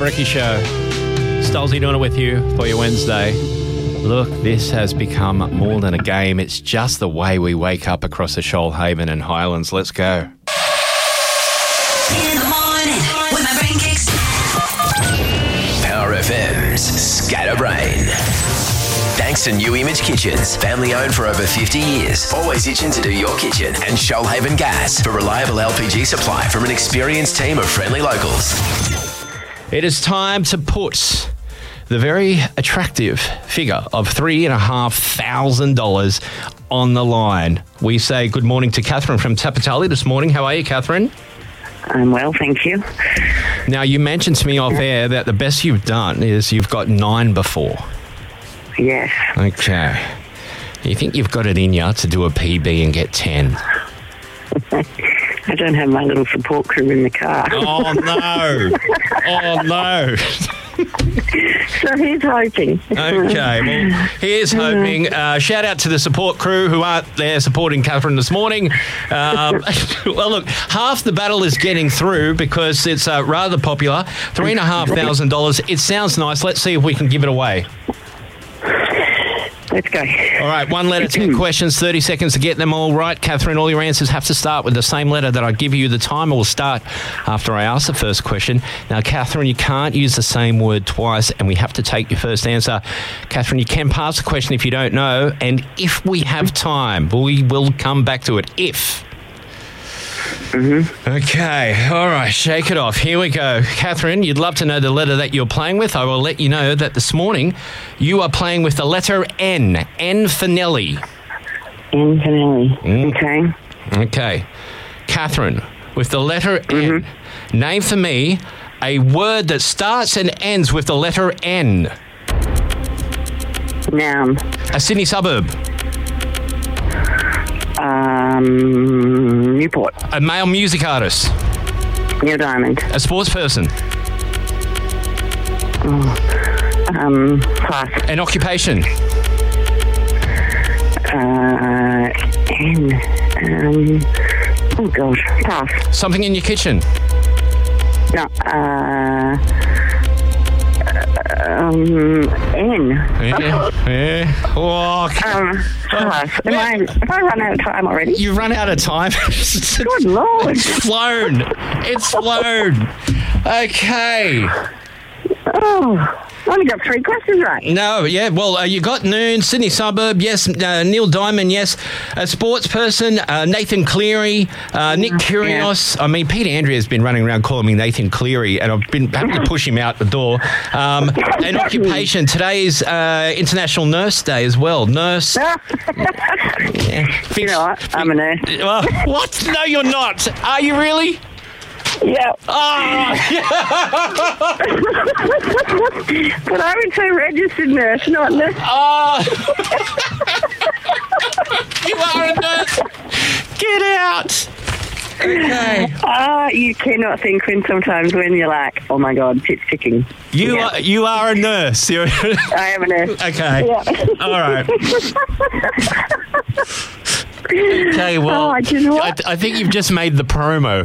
Bricky Show. Stolzy doing it with you for your Wednesday. Look, this has become more than a game. It's just the way we wake up across the Shoalhaven and Highlands. Let's go. In the morning, when my brain kicks. Power FM's Scatterbrain. Thanks to New Image Kitchens, family owned for over 50 years. Always itching to do your kitchen. And Shoalhaven Gas for reliable LPG supply from an experienced team of friendly locals. It is time to put the very attractive figure of $3,500 on the line. We say good morning to Catherine from Tapatali this morning. How are you, Catherine? I'm well, thank you. Now, you mentioned to me off air that the best you've done is you've got 9 before. Yes. Okay. You think you've got it in you to do a PB and get 10? I don't have my little support crew in the car. Oh, no. Oh, no. So he's hoping. Okay, well, he is hoping. Shout out to the support crew who aren't there supporting Catherine this morning. Well, look, half the battle is getting through because it's rather popular. $3,500. It sounds nice. Let's see if we can give it away. Let's go. All right, 1 letter, 10 questions, 30 seconds to get them all right. Catherine, all your answers have to start with the same letter that I give you. The timer will start after I ask the first question. Now, Catherine, you can't use the same word twice, and we have to take your first answer. Catherine, you can pass the question if you don't know, and if we have time, we will come back to it. If. Okay, all right, shake it off. Here we go. Catherine, you'd love to know the letter that you're playing with. I will let you know that this morning you are playing with the letter N. N for Nelly. N for Nelly. Okay. Okay. Catherine, with the letter N, name for me a word that starts and ends with the letter N. Noun. A Sydney suburb. Newport. A male music artist. Neil Diamond. A sports person. Pass. An occupation. N. Oh, God. Pass. Something in your kitchen. No. N. Yeah. Oh, Pass. Have I run out of time already? you've run out of time. Good Lord. It's flown. It's flown. Okay. Oh, I only got 3 questions right. No, yeah, well, you got Noon, Sydney suburb, yes, Neil Diamond, yes, a sports person, Nathan Cleary, Nick Kyrgios. Yeah. I mean, Peter Andrea has been running around calling me Nathan Cleary, and I've been having to push him out the door. An occupation. Today is International Nurse Day as well. Nurse. You know what? I'm a nurse. What? No, you're not. Are you really? Yeah. Oh. But I would say registered nurse, not nurse. Oh. You are a nurse. Get out. Okay. You cannot think sometimes when you're like, oh my God, it's ticking. You are a nurse. I am a nurse. Okay. Yeah. All right. Okay, well, you know what? I think you've just made the promo.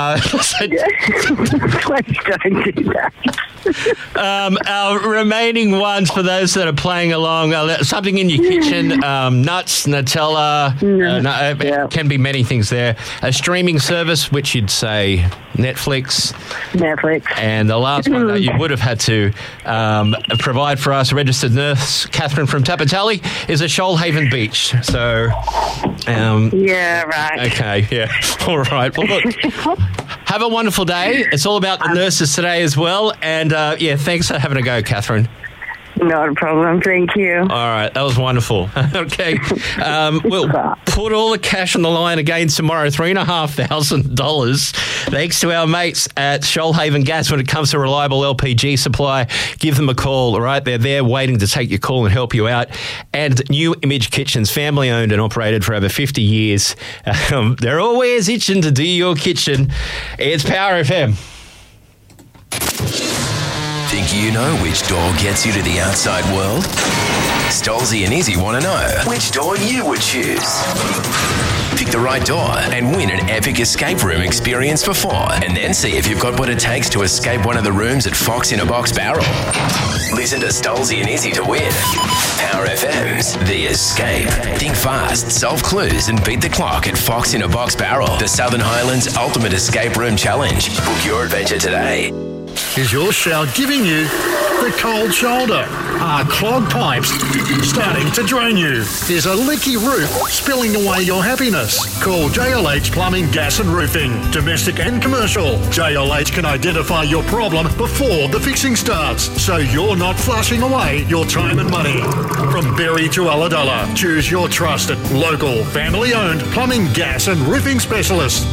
Please don't do that. Our remaining ones for those that are playing along, something in your kitchen, nuts, Nutella, it can be many things there. A streaming service, which you'd say Netflix. And the last one that you would have had to provide for us, registered nurse Catherine from Tapatali, is a Shoalhaven Beach. So... yeah, right. Okay, yeah. All right. Well, look, have a wonderful day. It's all about the nurses today as well. And, thanks for having a go, Catherine. Not a problem. Thank you. All right. That was wonderful. Okay. We'll put all the cash on the line again tomorrow, $3,500. Thanks to our mates at Shoalhaven Gas when it comes to reliable LPG supply. Give them a call, all right? They're there waiting to take your call and help you out. And New Image Kitchens, family owned and operated for over 50 years. They're always itching to do your kitchen. It's Power FM. Think you know which door gets you to the outside world? Stolzy and Izzy want to know which door you would choose. Pick the right door and win an epic escape room experience for 4, and then see if you've got what it takes to escape one of the rooms at Fox in a Box Barrel. Listen to Stolzy and Izzy to win. Power FM's The Escape. Think fast, solve clues and beat the clock at Fox in a Box Barrel, the Southern Highlands Ultimate Escape Room Challenge. Book your adventure today. Is your shower giving you the cold shoulder? Are clogged pipes starting to drain you? Is a leaky roof spilling away your happiness? Call JLH Plumbing, Gas and Roofing. Domestic and commercial. JLH can identify your problem before the fixing starts, so you're not flushing away your time and money. From Berry to Ulladulla, choose your trusted, local, family-owned plumbing, gas and roofing specialist.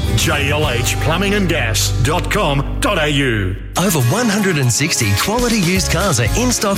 JLHplumbingandgas.com.au. Over 160 quality used cars are in stock